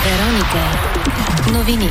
Вероника. Новини.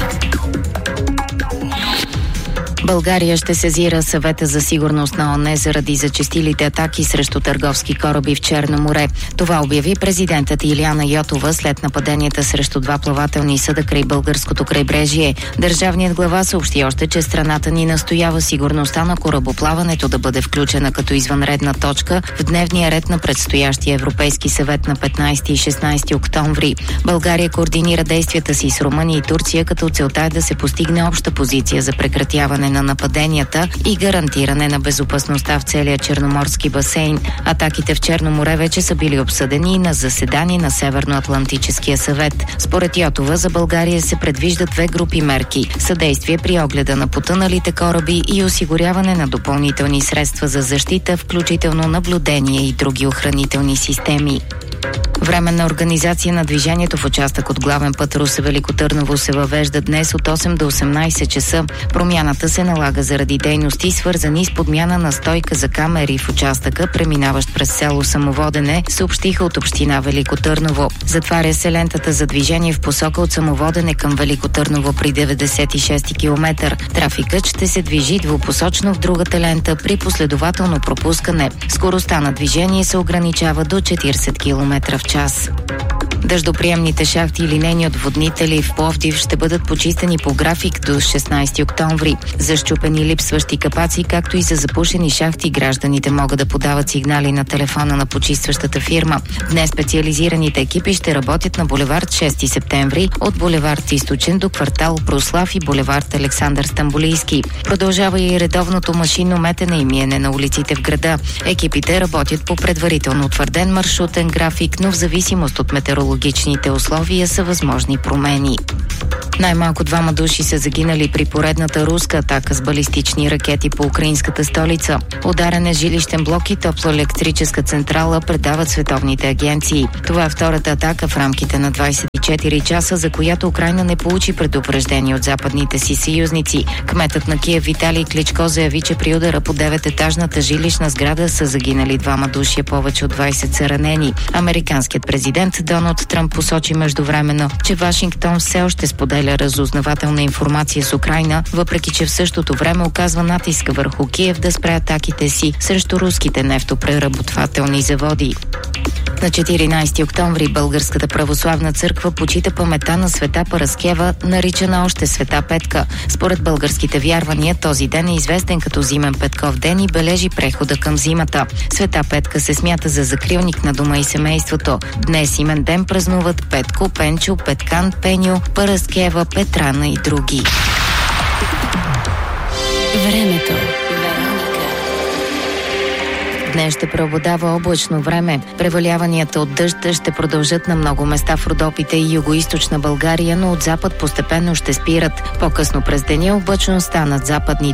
България ще сезира Съвета за сигурност на ООН заради зачестилите атаки срещу търговски кораби в Черно море. Това обяви президентът Илияна Йотова след нападенията срещу два плавателни съда край българското крайбрежие. Държавният глава съобщи още, че страната ни настоява сигурността на корабоплаването да бъде включена като извънредна точка в дневния ред на предстоящия Европейски съвет на 15 и 16 октомври. България координира действията си с Румъния и Турция, като целта е да се постигне обща позиция за прекратяване на нападенията и гарантиране на безопасността в целия черноморски басейн. Атаките в Черно море вече са били обсъдени на заседание на Северноатлантическия съвет. Според Йотова за България се предвиждат две групи мерки – съдействие при огледа на потъналите кораби и осигуряване на допълнителни средства за защита, включително наблюдение и други охранителни системи. Временна организация на движението в участък от главен път Русе-Велико Търново се въвежда днес от 8 до 18 часа. Промяната се налага заради дейности, свързани с подмяна на стойка за камери в участъка, преминаващ през село Самоводене, съобщиха от община Велико Търново. Затваря се лентата за движение в посока от Самоводене към Велико Търново при 96-ти километър. Трафикът ще се движи двупосочно в другата лента при последователно пропускане. Скоростта на движение се ограничава до 40 км в час. Дъждоприемните шахти и линейни отводнители в Пловдив ще бъдат почистени по график до 16 октомври. За счупени липсващи капаци, както и за запушени шахти, гражданите могат да подават сигнали на телефона на почистващата фирма. Днес специализираните екипи ще работят на булевард 6 септември, от булевард Източен до квартал Прослав и булевард Александър Стамболийски. Продължава и редовното машинно метене и миене на улиците в града. Екипите работят по предварително утвърден маршрутен график, но в зависимост от метеорологичните условия са възможни промени. Най-малко 2 души са загинали при поредната руска атака с балистични ракети по украинската столица. Ударен е жилищен блок и топлоелектрическа централа, предават световните агенции. Това е втората атака в рамките на 24 часа, за която Украйна не получи предупреждение от западните си съюзници. Кметът на Киев Виталий Кличко заяви, че при удара по 9-етажната жилищна сграда са загинали 2 души, повече от 20 са ранени. Американският президент Доналд Тръмп посочи междувременно, че Вашингтон все още споделя разузнавателна информация с Украйна, въпреки че в същото време оказва натиск върху Киев да спре атаките си срещу руските нефтопреработвателни заводи. На 14 октомври Българската православна църква почита паметта на света Параскева, наричана още Света Петка. Според българските вярвания този ден е известен като Зимен Петков ден и бележи прехода към зимата. Света Петка се смята за закрилник на дома и семейството. Днес имен ден празнуват Петко, Пенчо, Петкан, Пеню, Параскева, Петрана и други. Времето. Днес ще преобладава облачно време. Преваляванията от дъжд ще продължат на много места в Родопите и югоизточна България, но от запад постепенно ще спират. По-късно през деня облачността над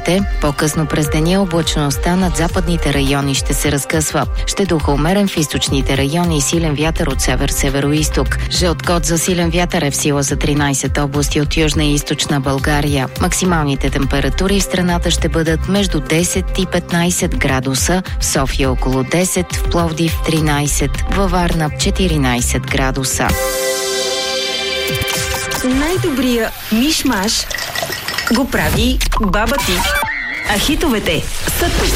западните райони ще се разкъсва. Ще духа умерен в източните райони и силен вятър от север-североизток. Жълт код за силен вятър е в сила за 13 области от южна и източна България. Максималните температури в страната ще бъдат между 10 и 15 градуса, в София около 10, в Пловдив 13, във Варна 14 градуса. Най-добрия миш-маш го прави баба ти. А хитовете са тук.